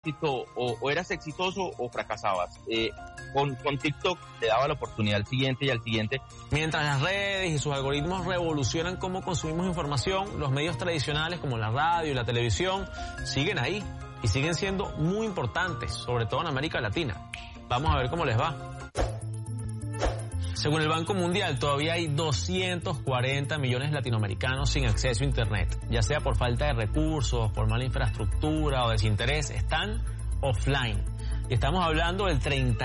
éxito, o eras exitoso o fracasabas. Con TikTok te daba la oportunidad al siguiente y al siguiente. Mientras las redes y sus algoritmos revolucionan cómo consumimos información, los medios tradicionales como la radio y la televisión siguen ahí y siguen siendo muy importantes, sobre todo en América Latina. Vamos a ver cómo les va. Según el Banco Mundial, todavía hay 240 millones de latinoamericanos sin acceso a Internet, ya sea por falta de recursos, por mala infraestructura o desinterés, están offline. Y estamos hablando del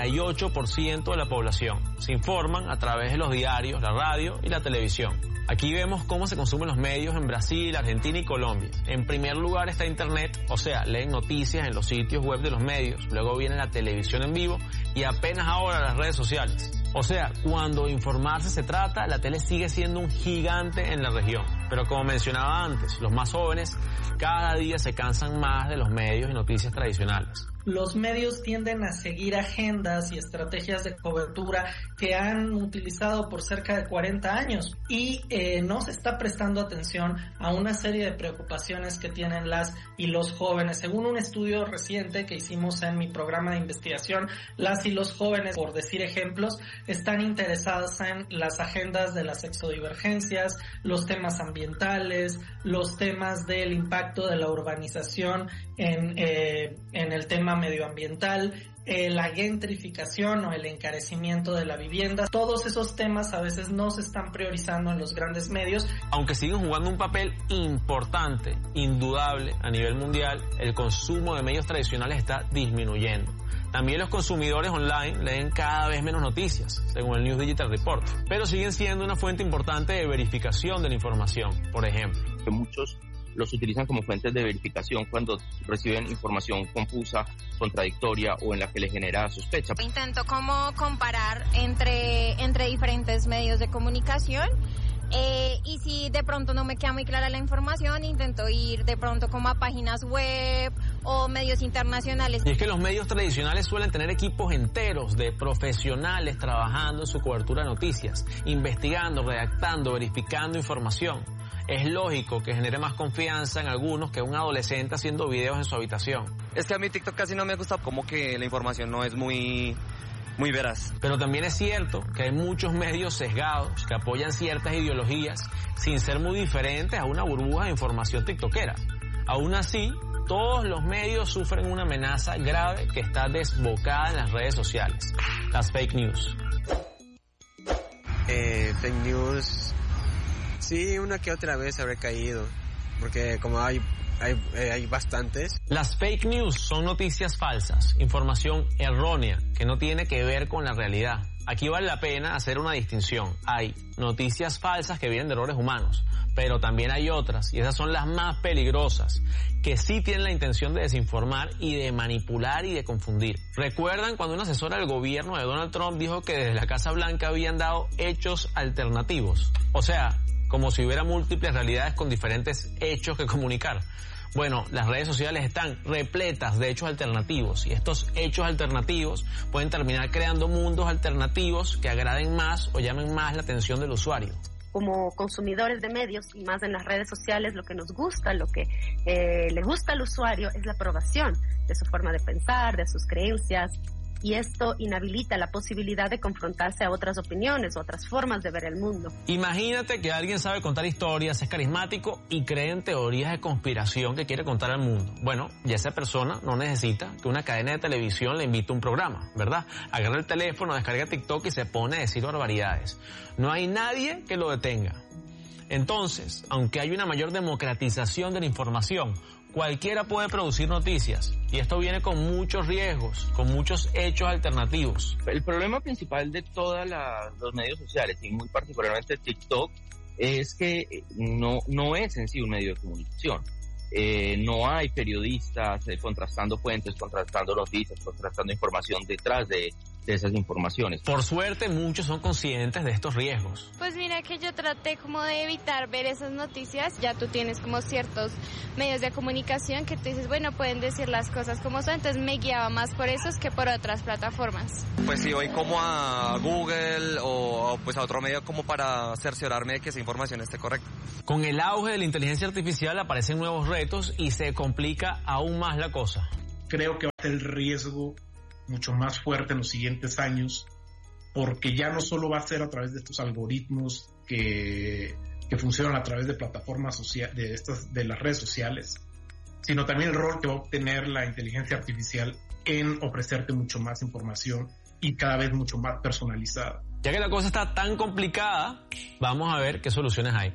38% de la población. Se informan a través de los diarios, la radio y la televisión. Aquí vemos cómo se consumen los medios en Brasil, Argentina y Colombia. En primer lugar está Internet, o sea, leen noticias en los sitios web de los medios, luego viene la televisión en vivo y apenas ahora las redes sociales. O sea, cuando informarse se trata, la tele sigue siendo un gigante en la región. Pero como mencionaba antes, los más jóvenes cada día se cansan más de los medios y noticias tradicionales. Los medios tienden a seguir agendas y estrategias de cobertura que han utilizado por cerca de 40 años y no se está prestando atención a una serie de preocupaciones que tienen las y los jóvenes. Según un estudio reciente que hicimos en mi programa de investigación, las y los jóvenes, por decir ejemplos, están interesados en las agendas de las sexodivergencias, los temas ambientales, los temas del impacto de la urbanización en el tema medioambiental, la gentrificación o el encarecimiento de la vivienda. Todos esos temas a veces no se están priorizando en los grandes medios. Aunque siguen jugando un papel importante, indudable a nivel mundial, el consumo de medios tradicionales está disminuyendo. También los consumidores online leen cada vez menos noticias, según el News Digital Report, pero siguen siendo una fuente importante de verificación de la información, por ejemplo. Muchos los utilizan como fuentes de verificación cuando reciben información confusa, contradictoria o en la que les genera sospecha. Intento como comparar entre diferentes medios de comunicación y si de pronto no me queda muy clara la información, intento ir de pronto como a páginas web o medios internacionales. Y es que los medios tradicionales suelen tener equipos enteros de profesionales trabajando en su cobertura de noticias, investigando, redactando, verificando información. Es lógico que genere más confianza en algunos que un adolescente haciendo videos en su habitación. Es que a mí TikTok casi no me gusta, como que la información no es muy veraz. Pero también es cierto que hay muchos medios sesgados que apoyan ciertas ideologías sin ser muy diferentes a una burbuja de información tiktokera. Aún así, todos los medios sufren una amenaza grave que está desbocada en las redes sociales: las fake news. Fake news, sí, una que otra vez habré caído, porque como hay bastantes. Las fake news son noticias falsas, información errónea que no tiene que ver con la realidad. Aquí vale la pena hacer una distinción. Hay noticias falsas que vienen de errores humanos, pero también hay otras, y esas son las más peligrosas, que sí tienen la intención de desinformar y de manipular y de confundir. ¿Recuerdan cuando una asesora del gobierno de Donald Trump dijo que desde la Casa Blanca habían dado hechos alternativos? O sea, como si hubiera múltiples realidades con diferentes hechos que comunicar. Bueno, las redes sociales están repletas de hechos alternativos y estos hechos alternativos pueden terminar creando mundos alternativos que agraden más o llamen más la atención del usuario. Como consumidores de medios y más en las redes sociales, lo que nos gusta, lo que le gusta al usuario es la aprobación de su forma de pensar, de sus creencias. Y esto inhabilita la posibilidad de confrontarse a otras opiniones, otras formas de ver el mundo. Imagínate que alguien sabe contar historias, es carismático y cree en teorías de conspiración que quiere contar al mundo. Bueno, ya esa persona no necesita que una cadena de televisión le invite a un programa, ¿verdad? Agarra el teléfono, descarga TikTok y se pone a decir barbaridades. No hay nadie que lo detenga. Entonces, aunque hay una mayor democratización de la información, cualquiera puede producir noticias y esto viene con muchos riesgos, con muchos hechos alternativos. El problema principal de todos los medios sociales y muy particularmente TikTok es que no es en sí un medio de comunicación. No hay periodistas contrastando fuentes, contrastando noticias, contrastando información detrás de esas informaciones. Por suerte, muchos son conscientes de estos riesgos. Pues mira que yo traté como de evitar ver esas noticias. Ya tú tienes como ciertos medios de comunicación que tú dices, bueno, pueden decir las cosas como son, entonces me guiaba más por esos que por otras plataformas. Pues sí, voy como a Google o pues a otro medio como para cerciorarme de que esa información esté correcta. Con el auge de la inteligencia artificial aparecen nuevos retos y se complica aún más la cosa. creo que va a ser el riesgo mucho más fuerte en los siguientes años, porque ya no solo va a ser a través de estos algoritmos que funcionan a través de plataformas de las redes sociales, sino también el rol que va a obtener la inteligencia artificial en ofrecerte mucho más información y cada vez mucho más personalizada. Ya que la cosa está tan complicada, vamos a ver qué soluciones hay.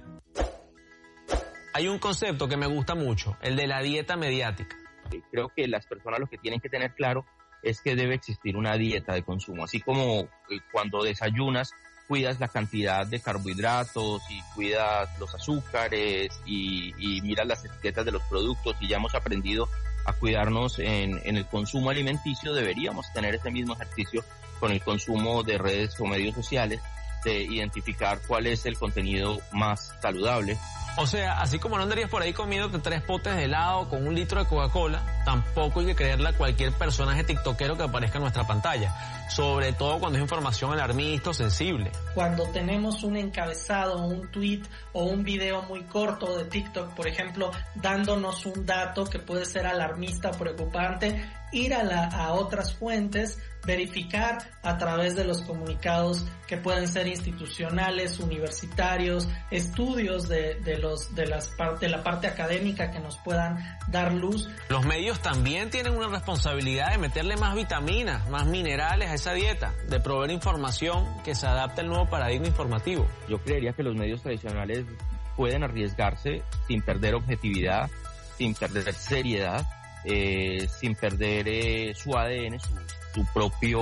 Hay un concepto que me gusta mucho, el de la dieta mediática. Creo que las personas lo que tienen que tener claro es que debe existir una dieta de consumo, así como cuando desayunas cuidas la cantidad de carbohidratos y cuidas los azúcares y miras las etiquetas de los productos, y ya hemos aprendido a cuidarnos en el consumo alimenticio. Deberíamos tener ese mismo ejercicio con el consumo de redes o medios sociales, de identificar cuál es el contenido más saludable. O sea, así como no andarías por ahí comiéndote 3 potes de helado con 1 litro de Coca-Cola, tampoco hay que creerle a cualquier personaje tiktokero que aparezca en nuestra pantalla, sobre todo cuando es información alarmista o sensible. Cuando tenemos un encabezado, un tweet o un video muy corto de TikTok, por ejemplo, dándonos un dato que puede ser alarmista o preocupante, ir a otras fuentes, verificar a través de los comunicados que pueden ser institucionales, universitarios, estudios de la parte académica que nos puedan dar luz. Los medios también tienen una responsabilidad de meterle más vitaminas, más minerales a esa dieta, de proveer información que se adapte al nuevo paradigma informativo. Yo creería que los medios tradicionales pueden arriesgarse sin perder objetividad, sin perder seriedad, sin perder su ADN, su propio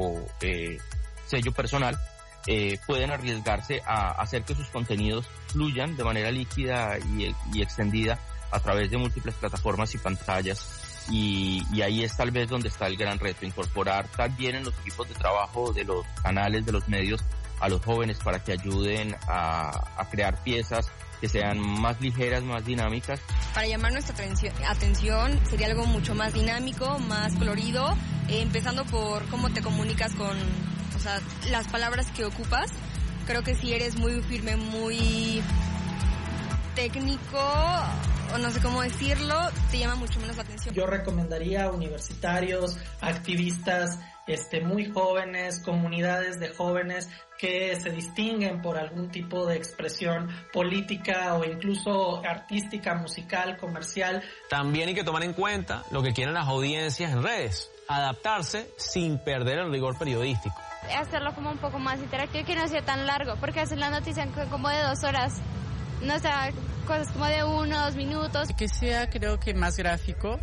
sello personal. Pueden arriesgarse a hacer que sus contenidos fluyan de manera líquida y extendida a través de múltiples plataformas y pantallas, y ahí es tal vez donde está el gran reto, incorporar también en los equipos de trabajo de los canales, de los medios, a los jóvenes para que ayuden a crear piezas que sean más ligeras, más dinámicas. Para llamar nuestra atención sería algo mucho más dinámico, más colorido, empezando por cómo te comunicas con, o sea, las palabras que ocupas. Creo que si eres muy firme, muy técnico, o no sé cómo decirlo, te llama mucho menos la atención. Yo recomendaría a universitarios, activistas muy jóvenes, comunidades de jóvenes que se distinguen por algún tipo de expresión política o incluso artística, musical, comercial. También hay que tomar en cuenta lo que quieren las audiencias en redes, adaptarse sin perder el rigor periodístico. Hacerlo como un poco más interactivo y que no sea tan largo, porque a veces la noticia es como de 2 horas, no sea cosas como de 1 o 2 minutos. Que sea, creo que más gráfico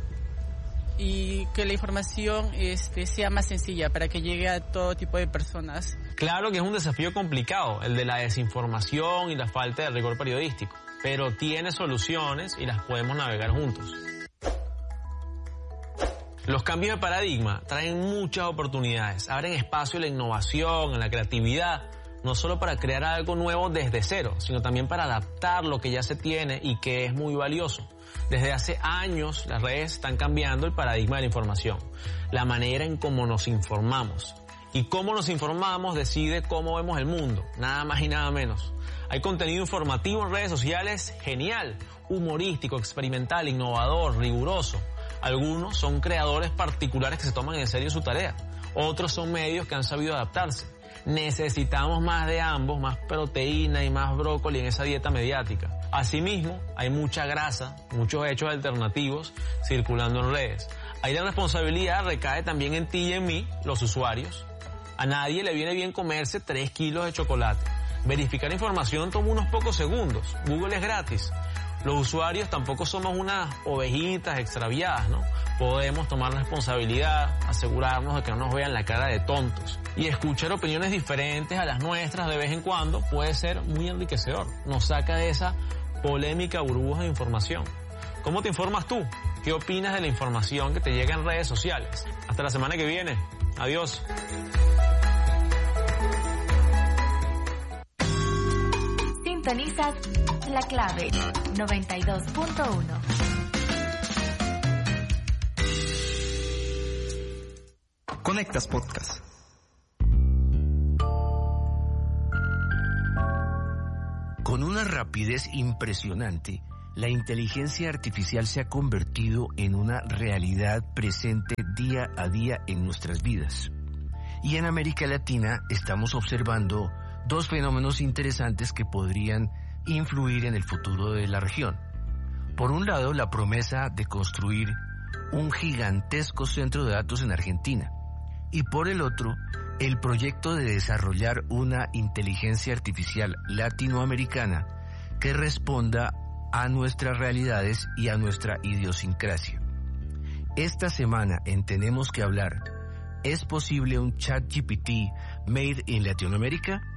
y que la información sea más sencilla para que llegue a todo tipo de personas. Claro que es un desafío complicado, el de la desinformación y la falta de rigor periodístico, pero tiene soluciones y las podemos navegar juntos. Los cambios de paradigma traen muchas oportunidades, abren espacio a la innovación, a la creatividad, no solo para crear algo nuevo desde cero, sino también para adaptar lo que ya se tiene y que es muy valioso. Desde hace años las redes están cambiando el paradigma de la información, la manera en cómo nos informamos. Y cómo nos informamos decide cómo vemos el mundo, nada más y nada menos. Hay contenido informativo en redes sociales genial, humorístico, experimental, innovador, riguroso. Algunos son creadores particulares que se toman en serio su tarea. Otros son medios que han sabido adaptarse. Necesitamos más de ambos, más proteína y más brócoli en esa dieta mediática. Asimismo, hay mucha grasa, muchos hechos alternativos circulando en redes. Ahí la responsabilidad recae también en ti y en mí, los usuarios. A nadie le viene bien comerse 3 kilos de chocolate. Verificar información toma unos pocos segundos. Google es gratis. Los usuarios tampoco somos unas ovejitas extraviadas, ¿no? Podemos tomar responsabilidad, asegurarnos de que no nos vean la cara de tontos. Y escuchar opiniones diferentes a las nuestras de vez en cuando puede ser muy enriquecedor. Nos saca de esa polémica burbuja de información. ¿Cómo te informas tú? ¿Qué opinas de la información que te llega en redes sociales? Hasta la semana que viene. Adiós. Sintonizas La Clave 92.1. Conectas Podcast. Con una rapidez impresionante, La inteligencia artificial se ha convertido en una realidad presente día a día en nuestras vidas. Y en América Latina estamos observando dos fenómenos interesantes que podrían influir en el futuro de la región. Por un lado, la promesa de construir un gigantesco centro de datos en Argentina. Y por el otro, el proyecto de desarrollar una inteligencia artificial latinoamericana que responda a nuestras realidades y a nuestra idiosincrasia. Esta semana en Tenemos que Hablar, ¿es posible un ChatGPT made in Latinoamérica?